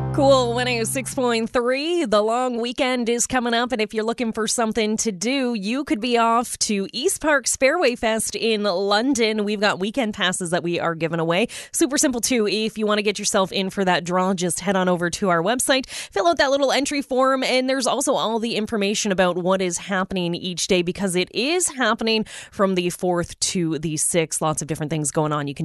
Cool 106.3. The long weekend is coming up, and if you're looking for something to do, you could be off to East Park's Fairway Fest in London. We've got weekend passes that we are giving away. Super simple, too. If you want to get yourself in for that draw, just head on over to our website, fill out that little entry form, and there's also all the information about what is happening each day, because it is happening from the 4th to the 6th. Lots of different things going on. You can